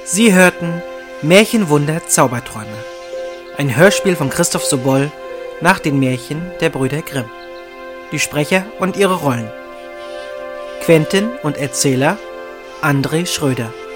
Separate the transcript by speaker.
Speaker 1: Sie hörten Märchenwunder Zauberträume, ein Hörspiel von Christoph Sobol nach den Märchen der Brüder Grimm. Die Sprecher und ihre Rollen: Quentin und Erzähler André Schröder,